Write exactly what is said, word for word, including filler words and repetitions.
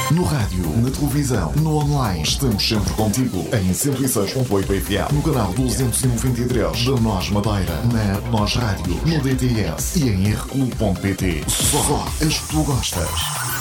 No rádio, na televisão, no online, estamos sempre contigo. Em cento e seis ponto oito F M, no canal duzentos e noventa e três da Nós Madeira, na Nós Rádio, no D T S e em r clube ponto pt. Só as que tu gostas.